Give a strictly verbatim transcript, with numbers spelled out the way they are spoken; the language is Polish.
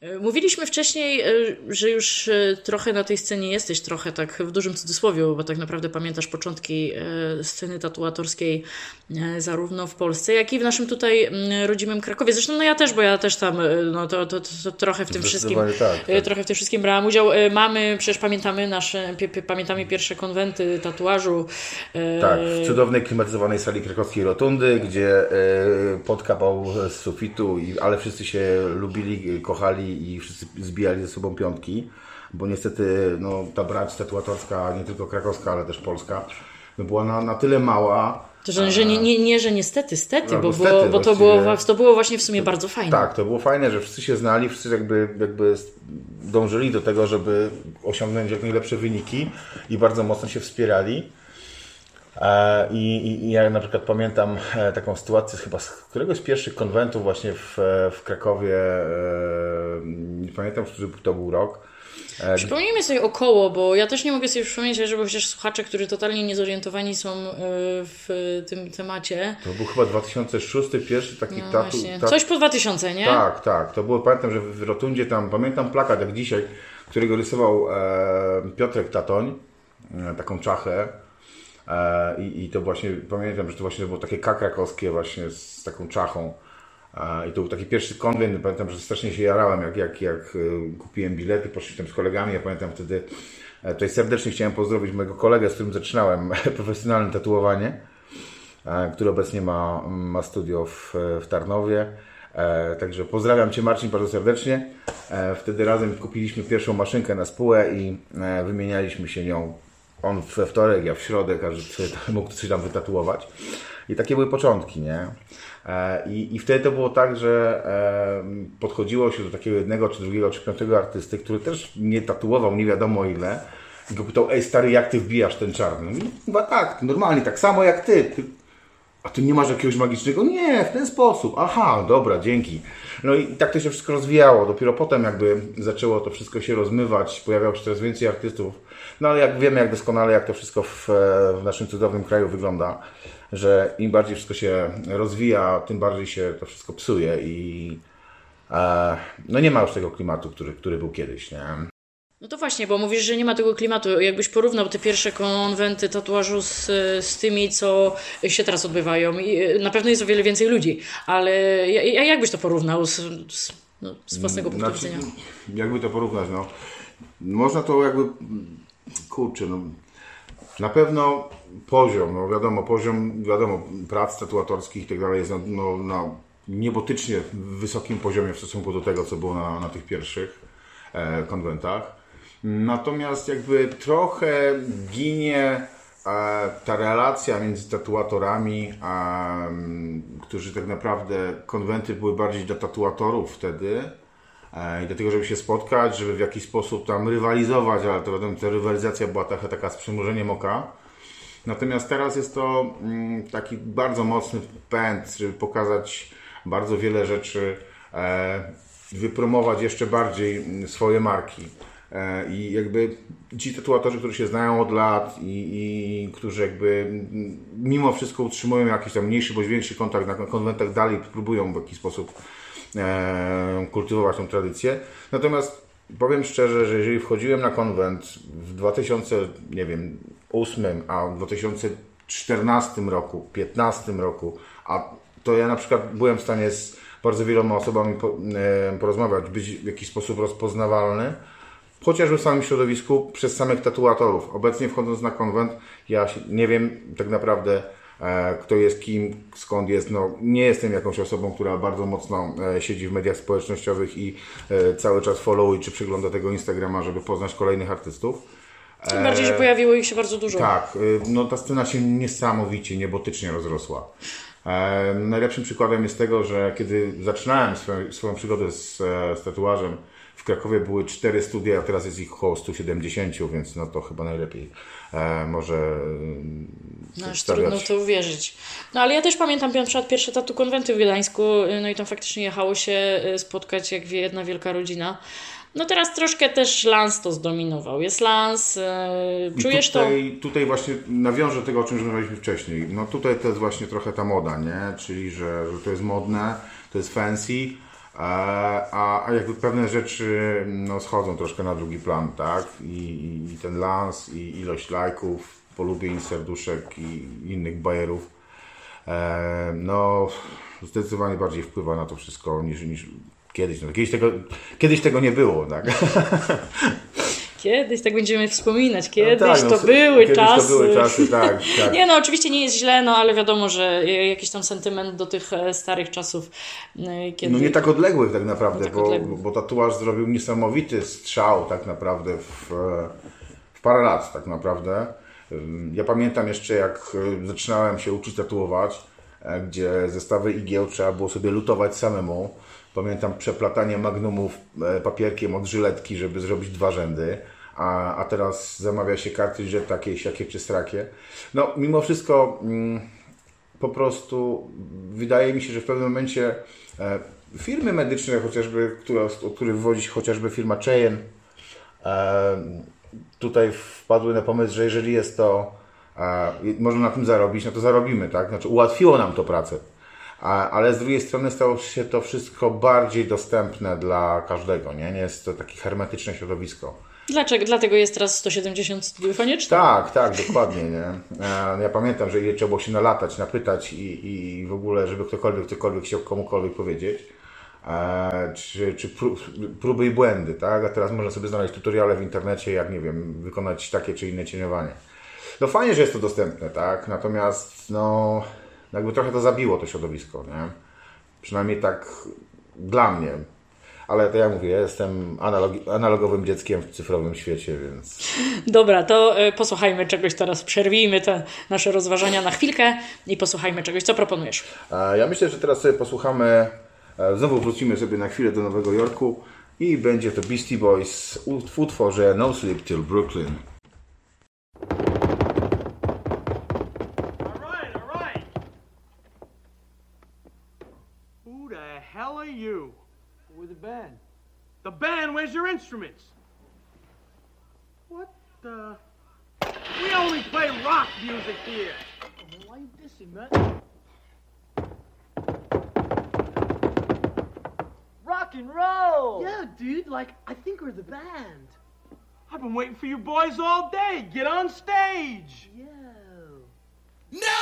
Mówiliśmy wcześniej, że już trochę na tej scenie jesteś, trochę tak w dużym cudzysłowie, bo tak naprawdę pamiętasz początki sceny tatuatorskiej zarówno w Polsce, jak i w naszym tutaj rodzimym Krakowie. Zresztą no ja też, bo ja też tam no to, to, to, to trochę w tym wszystkim tak, tak. trochę w tym wszystkim brałam udział. Mamy, przecież pamiętamy nasze, pamiętamy pierwsze konwenty tatuażu. Tak, w cudownej klimatyzowanej sali krakowskiej Rotundy, gdzie pot kapał z sufitu, ale wszyscy się lubili, kochali i wszyscy zbijali ze sobą piątki, bo niestety no, ta brać tatuatorska, nie tylko krakowska, ale też polska, no, była na, na tyle mała. To, że, że nie, nie, nie, że niestety, stety, no, bo, stety, było, bo to, było, to było właśnie w sumie to, bardzo fajne. Tak, to było fajne, że wszyscy się znali, wszyscy jakby, jakby dążyli do tego, żeby osiągnąć jak najlepsze wyniki i bardzo mocno się wspierali. I, i, I ja na przykład pamiętam taką sytuację chyba z któregoś z pierwszych konwentów właśnie w, w Krakowie, nie pamiętam, który to był rok. Przypomnijmy sobie około, bo ja też nie mogę sobie przypomnieć, żeby chociaż słuchacze, którzy totalnie niezorientowani są w tym temacie. To był chyba dwa tysiące szósty, pierwszy taki no tatu, tatu. Coś po dwa tysiące, nie? Tak, tak. To było, pamiętam, że w Rotundzie tam, pamiętam plakat jak dzisiaj, którego rysował e, Piotrek Tatoń, e, taką czachę. E, i, I to właśnie, pamiętam, że to właśnie było takie K krakowskie właśnie z taką czachą. I to był taki pierwszy konwent, pamiętam, że strasznie się jarałem, jak, jak, jak kupiłem bilety, poszliśmy z kolegami, ja pamiętam wtedy, tutaj serdecznie chciałem pozdrowić mojego kolegę, z którym zaczynałem profesjonalne tatuowanie, który obecnie ma, ma studio w, w Tarnowie, także pozdrawiam Cię, Marcin, bardzo serdecznie. Wtedy razem kupiliśmy pierwszą maszynkę na spółę i wymienialiśmy się nią, on we wtorek, ja w środę, każdy sobie mógł coś tam wytatuować. I takie były początki, nie? I, I wtedy to było tak, że podchodziło się do takiego jednego, czy drugiego, czy piątego artysty, który też nie tatuował nie wiadomo ile i go pytał, ej stary, jak ty wbijasz ten czarny? No chyba tak, normalnie, tak samo jak ty. ty. A ty nie masz jakiegoś magicznego? Nie, w ten sposób. Aha, dobra, dzięki. No i tak to się wszystko rozwijało. Dopiero potem jakby zaczęło to wszystko się rozmywać, pojawiało się coraz więcej artystów. No ale jak wiemy, jak doskonale, jak to wszystko w, w naszym cudownym kraju wygląda, że im bardziej wszystko się rozwija, tym bardziej się to wszystko psuje i e, no nie ma już tego klimatu, który, który był kiedyś, nie? No to właśnie, bo mówisz, że nie ma tego klimatu. Jakbyś porównał te pierwsze konwenty tatuażu z, z tymi, co się teraz odbywają. I na pewno jest o wiele więcej ludzi, ale jak byś to porównał z, z, no, z własnego punktu znaczy, widzenia? Jakby to porównać, no. Można to jakby, kurczę, no. Na pewno poziom, no wiadomo, poziom, wiadomo, prac tatuatorskich i tak dalej jest na, no, na niebotycznie wysokim poziomie w stosunku do tego, co było na, na tych pierwszych e, konwentach. Natomiast jakby trochę ginie e, ta relacja między tatuatorami, a, którzy tak naprawdę, konwenty były bardziej dla tatuatorów wtedy e, i do tego, żeby się spotkać, żeby w jakiś sposób tam rywalizować, ale to wiadomo, ta rywalizacja była trochę taka z przymrużeniem oka. Natomiast teraz jest to mm, taki bardzo mocny pęd, żeby pokazać bardzo wiele rzeczy, e, wypromować jeszcze bardziej swoje marki. I jakby ci tatuatorzy, którzy się znają od lat i, i którzy jakby mimo wszystko utrzymują jakiś tam mniejszy bądź większy kontakt na konwentach, dalej próbują w jakiś sposób e, kultywować tą tradycję. Natomiast powiem szczerze, że jeżeli wchodziłem na konwent w dwa tysiące ósmym, a w dwa tysiące czternastym roku, piętnastym roku, a to ja na przykład byłem w stanie z bardzo wieloma osobami po, e, porozmawiać, być w jakiś sposób rozpoznawalny, chociażby w samym środowisku przez samych tatuatorów. Obecnie wchodząc na konwent, ja nie wiem tak naprawdę e, kto jest kim, skąd jest. No, nie jestem jakąś osobą, która bardzo mocno e, siedzi w mediach społecznościowych i e, cały czas followuje czy przegląda tego Instagrama, żeby poznać kolejnych artystów. Tym bardziej, że pojawiło ich się bardzo dużo. Tak, e, no ta scena się niesamowicie, niebotycznie rozrosła. E, najlepszym przykładem jest tego, że kiedy zaczynałem swoją, swoją przygodę z, z tatuażem, w Krakowie były cztery studia, a teraz jest ich około sto siedemdziesiąt, więc no to chyba najlepiej e, może no aż trudno w to uwierzyć. No ale ja też pamiętam na przykład pierwsze tatu konwenty w Gdańsku, no i tam faktycznie jechało się spotkać jak jedna wielka rodzina. No teraz troszkę też Lans to zdominował. Jest Lans, e, czujesz tutaj, to? Tutaj właśnie nawiążę do tego, o czym rozmawialiśmy wcześniej. No tutaj to jest właśnie trochę ta moda, nie? Czyli, że, że to jest modne, to jest fancy. a, a jakby pewne rzeczy no, schodzą troszkę na drugi plan, tak? I, i ten lans, i ilość lajków, polubień, serduszek i innych bajerów, e, no zdecydowanie bardziej wpływa na to wszystko niż, niż kiedyś. No, kiedyś, tego, kiedyś tego nie było, tak? Kiedyś, tak będziemy wspominać, kiedyś no tak, no, to były kiedyś czasy. to były czasy, tak, tak. Nie no, oczywiście nie jest źle, no ale wiadomo, że jakiś tam sentyment do tych starych czasów. Kiedy... No nie tak odległych tak naprawdę, tak bo, odległych. bo tatuaż zrobił niesamowity strzał tak naprawdę w, w parę lat tak naprawdę. Ja pamiętam jeszcze jak zaczynałem się uczyć tatuować, gdzie zestawy igieł trzeba było sobie lutować samemu. Pamiętam przeplatanie magnumów papierkiem od żyletki, żeby zrobić dwa rzędy. A, a teraz zamawia się kartridże takie, siakie czy strakie. No, mimo wszystko mm, po prostu wydaje mi się, że w pewnym momencie e, firmy medyczne chociażby, które, od których wywodzi się chociażby firma Cheyenne, e, tutaj wpadły na pomysł, że jeżeli jest to, e, można na tym zarobić, no to zarobimy, tak? Znaczy ułatwiło nam to pracę. A, ale z drugiej strony stało się to wszystko bardziej dostępne dla każdego, nie? Nie jest to takie hermetyczne środowisko. Dlaczego? Dlatego jest teraz sto siedemdziesiąt studiów fonicznych? Tak, tak, dokładnie, nie? Ja pamiętam, że ile trzeba było się nalatać, napytać i, i w ogóle, żeby ktokolwiek, ktokolwiek chciał komukolwiek powiedzieć. E, czy czy prób, próby i błędy, tak? A teraz można sobie znaleźć tutoriale w internecie, jak, nie wiem, wykonać takie czy inne cieniowanie. No fajnie, że jest to dostępne, tak? Natomiast, no, jakby trochę to zabiło to środowisko, nie? Przynajmniej tak dla mnie. Ale to ja mówię, ja jestem analog, analogowym dzieckiem w cyfrowym świecie, więc... Dobra, to y, posłuchajmy czegoś teraz. Przerwijmy te nasze rozważania na chwilkę i posłuchajmy czegoś. Co proponujesz? Ja myślę, że teraz sobie posłuchamy, znowu wrócimy sobie na chwilę do Nowego Jorku i będzie to Beastie Boys w utworze No Sleep Till Brooklyn. Alright, alright. Who the hell are you? We're the band. The band, where's your instruments? What the? We only play rock music here. Well, why you dissing, man? Rock and roll! Yeah, dude, like, I think we're the band. I've been waiting for you boys all day. Get on stage. Yeah. No